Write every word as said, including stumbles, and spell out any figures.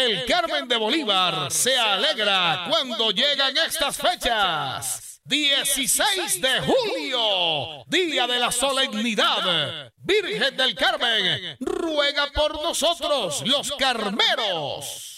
El Carmen de Bolívar se alegra cuando llegan estas fechas. dieciséis de julio, día de la solemnidad. Virgen del Carmen, ruega por nosotros los carmeros.